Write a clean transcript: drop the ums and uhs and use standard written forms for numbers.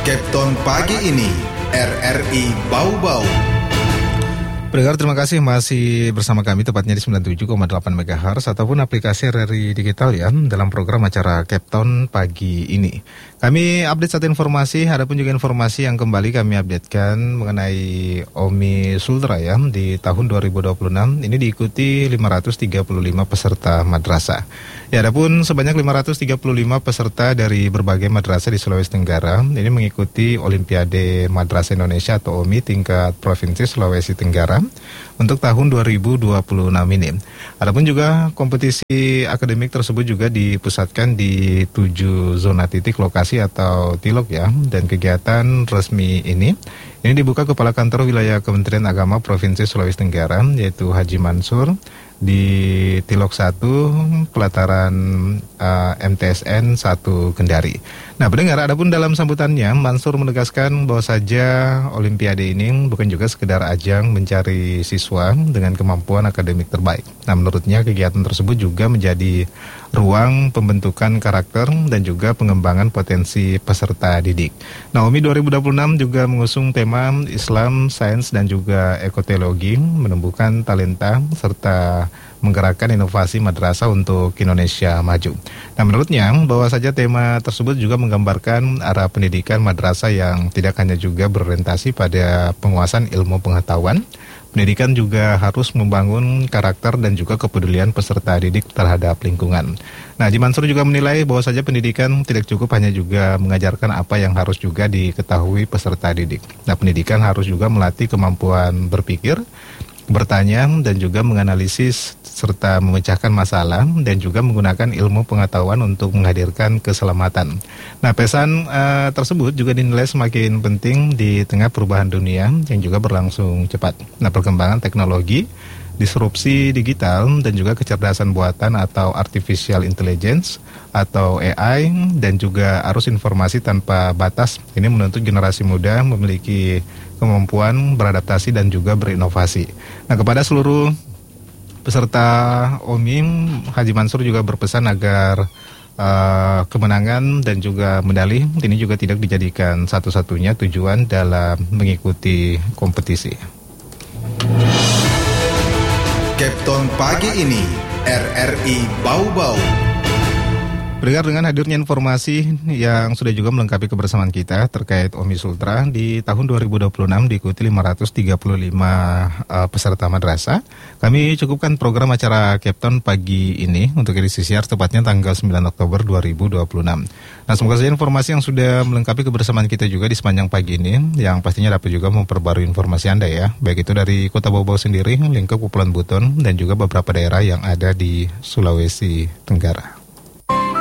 Captain pagi ini RRI Bau-Bau. Pendengar, terima kasih masih bersama kami tepatnya di 97,8 MHz ataupun aplikasi RRI Digital ya dalam program acara Captain pagi ini. Kami update satu informasi, ada pun juga informasi yang kembali kami updatekan mengenai Omi Sultra ya di tahun 2026 ini diikuti 535 peserta madrasah. Ya, ada pun sebanyak 535 peserta dari berbagai madrasah di Sulawesi Tenggara ini mengikuti Olimpiade Madrasah Indonesia atau OMI tingkat Provinsi Sulawesi Tenggara untuk tahun 2026 ini. Adapun juga kompetisi akademik tersebut juga dipusatkan di 7 zona titik lokasi atau TILOK ya, dan kegiatan resmi ini dibuka Kepala Kantor Wilayah Kementerian Agama Provinsi Sulawesi Tenggara yaitu Haji Mansur di TILOK 1 pelataran MTSN 1 Kendari. Nah, pendengar, adapun dalam sambutannya Mansur menegaskan bahwa saja Olimpiade ini bukan juga sekedar ajang mencari siswa dengan kemampuan akademik terbaik. Nah, menurutnya kegiatan tersebut juga menjadi ruang pembentukan karakter dan juga pengembangan potensi peserta didik. Nah, OMI 2026 juga mengusung tema Islam, Sains dan juga Ekoteologi, menumbuhkan talenta serta menggerakkan inovasi madrasah untuk Indonesia maju. Nah, menurutnya bahwa saja tema tersebut juga menggambarkan arah pendidikan madrasah yang tidak hanya juga berorientasi pada penguasaan ilmu pengetahuan. Pendidikan juga harus membangun karakter dan juga kepedulian peserta didik terhadap lingkungan. Nah, Haji Mansur juga menilai bahwa saja pendidikan tidak cukup hanya juga mengajarkan apa yang harus juga diketahui peserta didik. Nah, pendidikan harus juga melatih kemampuan berpikir, bertanya dan juga menganalisis serta memecahkan masalah dan juga menggunakan ilmu pengetahuan untuk menghadirkan keselamatan. Nah, pesan tersebut juga dinilai semakin penting di tengah perubahan dunia yang juga berlangsung cepat. Nah, perkembangan teknologi, disrupsi digital dan juga kecerdasan buatan atau artificial intelligence atau AI dan juga arus informasi tanpa batas ini menuntut generasi muda memiliki kemampuan beradaptasi dan juga berinovasi. Nah, kepada seluruh peserta OMI, Haji Mansur juga berpesan agar kemenangan dan juga medali ini juga tidak dijadikan satu-satunya tujuan dalam mengikuti kompetisi. Captain pagi ini RRI Bau-Bau. Pendengar, dengan hadirnya informasi yang sudah juga melengkapi kebersamaan kita terkait OMI Sultra di tahun 2026 diikuti 535 peserta madrasah. Kami cukupkan program acara Captain pagi ini untuk edisi siar tepatnya tanggal 9 Oktober 2026. Nah, semoga saja informasi yang sudah melengkapi kebersamaan kita juga di sepanjang pagi ini yang pastinya dapat juga memperbarui informasi Anda ya, baik itu dari Kota Bau-Bau sendiri, lingkup Kepulauan Buton dan juga beberapa daerah yang ada di Sulawesi Tenggara.